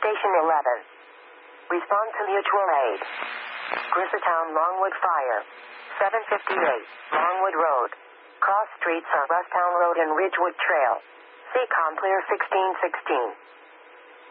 Station 11. Respond to mutual aid. Grissertown Longwood Fire. 758 Longwood Road. Cross streets are Rustown Road and Ridgewood Trail. Seacom clear 1616.